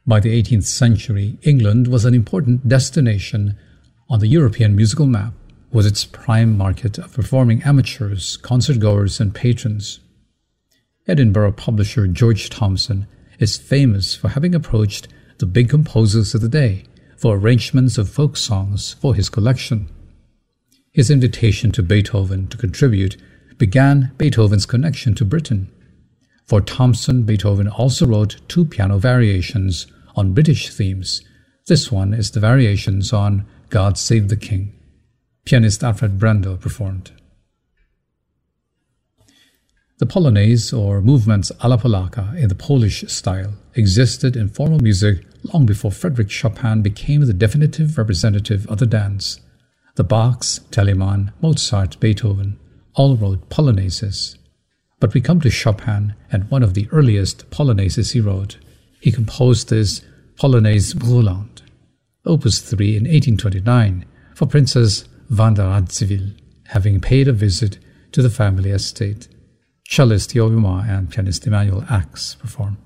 By the 18th century, England was an important destination on the European musical map, was its prime market of performing amateurs, concertgoers, and patrons. Edinburgh publisher George Thomson is famous for having approached the big composers of the day for arrangements of folk songs for his collection. His invitation to Beethoven to contribute began Beethoven's connection to Britain. For Thomson, Beethoven also wrote 2 piano variations on British themes. This one is the variations on God Save the King. Pianist Alfred Brendel performed. The Polonaise, or movements alla polacca in the Polish style, existed in formal music long before Frédéric Chopin became the definitive representative of the dance. The Bachs, Telemann, Mozart, Beethoven all wrote polonaises. But we come to Chopin and one of the earliest polonaises he wrote. He composed his Polonaise Brûlante, Opus 3 in 1829, for Princess Wanda Radziwiłł, having paid a visit to the family estate. Cellist Yo and pianist Emanuel Ax perform.